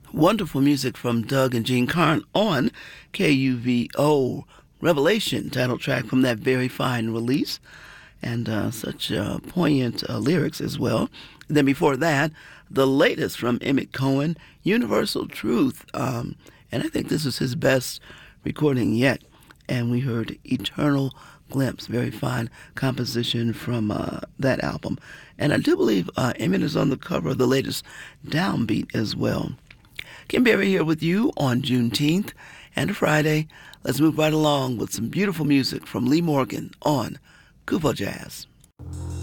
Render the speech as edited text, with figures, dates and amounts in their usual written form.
Wonderful music from Doug and Jean Carn on KUVO Revelation, title track from that very fine release, and such poignant lyrics as well. Then before that, the latest from Emmett Cohen, Universal Truth, and I think this is his best recording yet. And we heard Eternal Glimpse, very fine composition from that album. And I do believe Emmett is on the cover of the latest Downbeat as well. Kim Berry here with you on Juneteenth and a Friday. Let's move right along with some beautiful music from Lee Morgan on Kuvo Jazz.